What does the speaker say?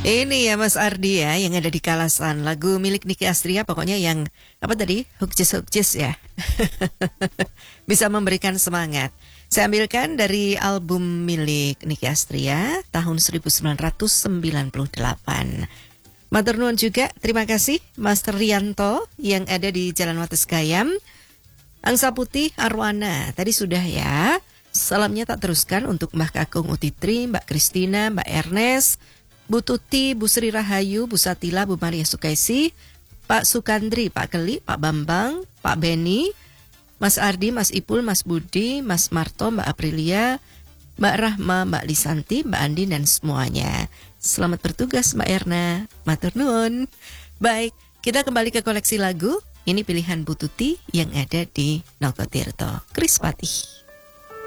Ini ya Mas Ardi ya yang ada di Kalasan. Lagu milik Niki Astria pokoknya yang apa tadi? Hukjes ya. Bisa memberikan semangat. Saya ambilkan dari album milik Niki Astria tahun 1998. Matur nuwun juga, terima kasih Mas Rianto yang ada di Jalan Wates Gayam. Angsa Putih Arwana, tadi sudah ya. Salamnya tak teruskan untuk Mbah Kakung Utitri, Mbak Kristina, Mbak Ernest, Bu Tuti, Bu Sri Rahayu, Bu Satila, Bu Maria Sukaisi, Pak Sukandri, Pak Keli, Pak Bambang, Pak Beni, Mas Ardi, Mas Ipul, Mas Budi, Mas Marto, Mbak Aprilia, Mbak Rahma, Mbak Lisanti, Mbak Andi dan semuanya. Selamat bertugas Mbak Erna. Matur nuwun. Baik, kita kembali ke koleksi lagu. Ini pilihan Bu Tuti yang ada di Noto Tirto. Krispatih.